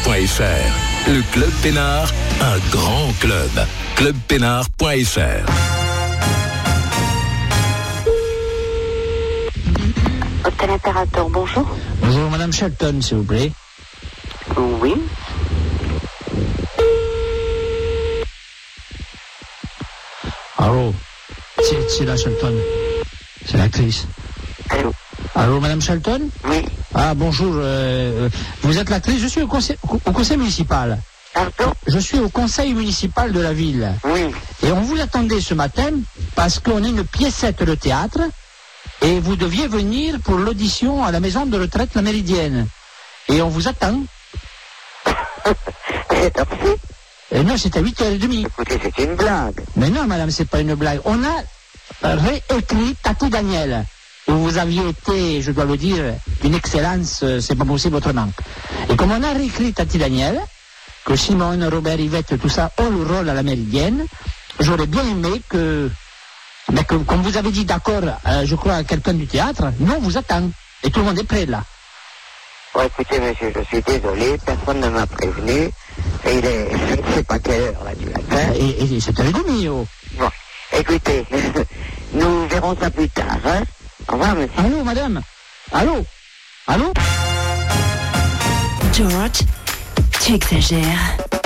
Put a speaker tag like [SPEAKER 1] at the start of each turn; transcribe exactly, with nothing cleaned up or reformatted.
[SPEAKER 1] point f r. Le Club Pénard, un grand club. club pénard point f r.
[SPEAKER 2] Hôtel Impérator, bonjour.
[SPEAKER 3] Bonjour, Madame Shelton, s'il vous plaît.
[SPEAKER 2] Oui.
[SPEAKER 3] Allô, c'est, c'est la Shelton. C'est l'actrice.
[SPEAKER 2] Allô.
[SPEAKER 3] Allô, Madame Shelton?
[SPEAKER 2] Oui.
[SPEAKER 3] Ah, bonjour. Euh, vous êtes l'actrice? Je suis au conseil, au conseil municipal.
[SPEAKER 2] Pardon?
[SPEAKER 3] Je suis au conseil municipal de la ville.
[SPEAKER 2] Oui.
[SPEAKER 3] Et on vous attendait ce matin parce qu'on est une piécette de théâtre et vous deviez venir pour l'audition à la maison de retraite La Méridienne. Et on vous attend.
[SPEAKER 2] C'est absurde.
[SPEAKER 3] Et non, c'est à huit heures trente.
[SPEAKER 2] Écoutez, c'est une blague.
[SPEAKER 3] Mais non, madame, c'est pas une blague. On a réécrit Tati Daniel, où vous aviez été, je dois le dire, d'une excellence, c'est pas possible autrement. Et comme on a réécrit Tati Daniel, que Simone, Robert, Yvette, tout ça ont le rôle à La Méridienne, j'aurais bien aimé que, mais que comme vous avez dit d'accord, euh, je crois, à quelqu'un du théâtre, nous on vous attend. Et tout le monde est prêt, là.
[SPEAKER 2] Bon, écoutez, monsieur, je suis désolé, personne ne m'a prévenu. Et il est, je ne sais pas quelle heure, là, du matin.
[SPEAKER 3] Et, et c'est heure et demie, oh.
[SPEAKER 2] Bon, écoutez, nous verrons ça plus tard, hein. Au revoir, monsieur.
[SPEAKER 3] Allô, madame? Allô? Allô?
[SPEAKER 4] George, tu exagères.